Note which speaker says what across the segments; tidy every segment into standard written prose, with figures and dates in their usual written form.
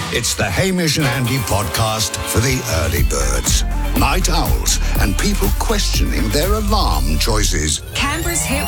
Speaker 1: It's the Hamish and Andy podcast for the early birds, night owls, and people questioning their alarm choices.
Speaker 2: Canberra's Hit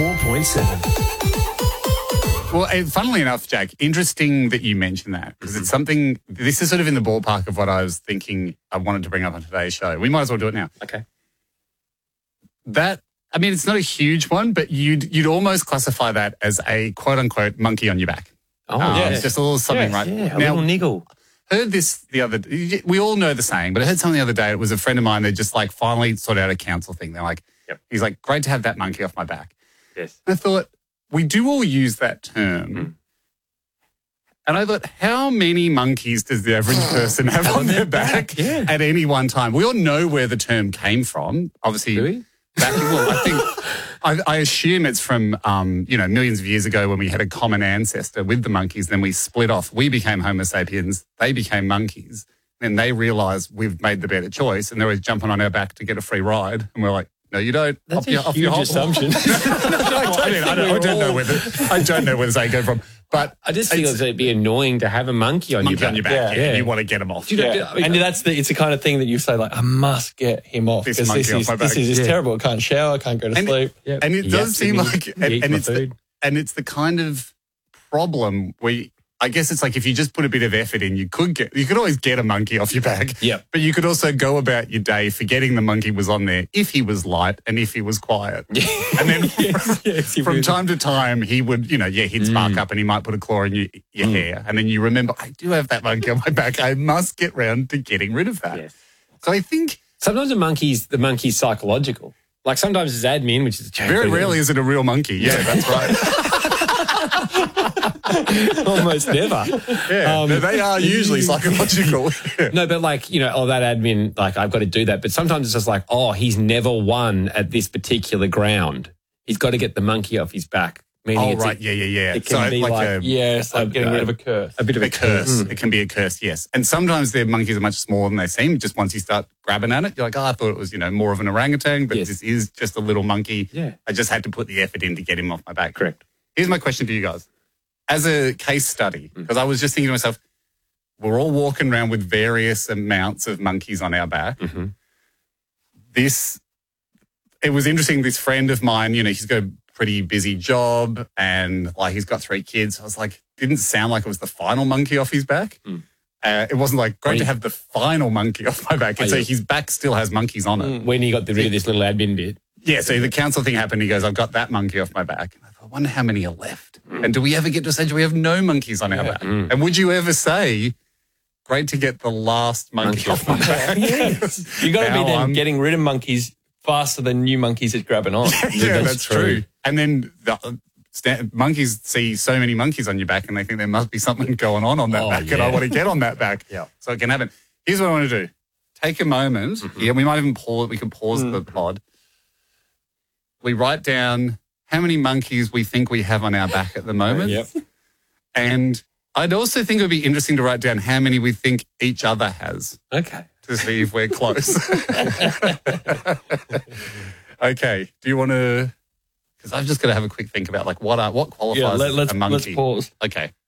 Speaker 3: 104.7. Well, funnily enough, Jack, interesting that you mentioned that because it's something, this is sort of in the ballpark of what I was thinking I wanted to bring up on today's show. We might as well do it now.
Speaker 4: Okay.
Speaker 3: That, I mean, it's not a huge one, but you'd almost classify that as a quote-unquote monkey on your back.
Speaker 4: Oh, yeah.
Speaker 3: It's just a little something, right?
Speaker 4: Yeah, a
Speaker 3: now,
Speaker 4: little niggle.
Speaker 3: Heard this the other day. We all know the saying, but I heard something the other day. It was a friend of mine that just like finally sorted out a council thing. They're like, he's like, great to have that monkey off my back.
Speaker 4: Yes.
Speaker 3: And I thought, we do all use that term. And I thought, how many monkeys does the average person have on their back at any one time? We all know where the term came from. Obviously,
Speaker 4: Do we?
Speaker 3: Well, I think I assume it's from millions of years ago when we had a common ancestor with the monkeys. Then we split off. We became Homo sapiens. They became monkeys. Then they realised we've made the better choice, and they were jumping on our back to get a free ride. And we're like, no, you don't.
Speaker 4: That's a huge assumption.
Speaker 3: I don't know where the saying came from. But
Speaker 4: I just feel it'd be annoying to have a monkey on your back.
Speaker 3: Yeah. You want to get him off.
Speaker 5: And it's the kind of thing that you say, like, I must get him off because this is terrible. I can't shower, can't go to sleep.
Speaker 3: Yeah. And it does seem like, and it's the kind of problem where I guess it's like if you just put a bit of effort in, you could always get a monkey off your back.
Speaker 4: Yeah.
Speaker 3: But you could also go about your day forgetting the monkey was on there if he was light and if he was quiet. And then from time to time he would, he'd spark up and he might put a claw in your hair. And then you remember, I do have that monkey on my back. I must get round to getting rid of that.
Speaker 4: Yes.
Speaker 3: So I think
Speaker 4: sometimes the monkey's psychological. Like sometimes it's admin, which is a joke.
Speaker 3: Very rarely is it a real monkey. Yeah, that's right.
Speaker 4: Almost never.
Speaker 3: Yeah, they are usually psychological.
Speaker 4: No, but like, that admin, like I've got to do that. But sometimes it's just like, he's never won at this particular ground. He's got to get the monkey off his back. Meaning
Speaker 3: right. Yeah.
Speaker 4: It can be like
Speaker 5: getting rid of a curse.
Speaker 3: A bit of a curse. It can be a curse, yes. And sometimes their monkeys are much smaller than they seem. Just once you start grabbing at it, you're like, I thought it was, more of an orangutan, but this is just a little monkey.
Speaker 4: Yeah.
Speaker 3: I just had to put the effort in to get him off my back.
Speaker 4: Correct.
Speaker 3: Here's my question to you guys. As a case study, because I was just thinking to myself, we're all walking around with various amounts of monkeys on our back.
Speaker 4: Mm-hmm.
Speaker 3: It was interesting, this friend of mine, he's got a pretty busy job and like he's got 3 kids. I was like, didn't sound like it was the final monkey off his back. It wasn't like great to have the final monkey off my back. And so his back still has monkeys on it.
Speaker 4: When he got rid of this little admin bit.
Speaker 3: Yeah, so the council thing happened. He goes, I've got that monkey off my back. And I thought, I wonder how many are left. And do we ever get to a stage where we have no monkeys on our back? And would you ever say, great to get the last monkey off my back?
Speaker 5: Yes. You got to be then getting rid of monkeys faster than new monkeys is grabbing on.
Speaker 3: Yeah, that's true. And then monkeys see so many monkeys on your back and they think there must be something going on that back and I want to get on that back. So it can happen. Here's what I want to do. Take a moment. Yeah, we might even pause. We can pause the pod. We write down how many monkeys we think we have on our back at the moment. And I'd also think it would be interesting to write down how many we think each other has.
Speaker 4: Okay.
Speaker 3: To see if we're close. Okay. Do you want to... Because I've just got to have a quick think about like what qualifies a monkey.
Speaker 5: Let's pause.
Speaker 3: Okay.